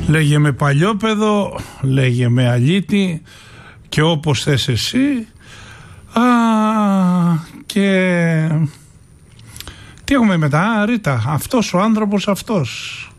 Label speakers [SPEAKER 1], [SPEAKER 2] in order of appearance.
[SPEAKER 1] Λέγε με παλιόπαιδο, λέγε με αλήτη και όπως θες εσύ. Και τι έχουμε μετά, Ρίτα, αυτός ο άνθρωπος αυτός.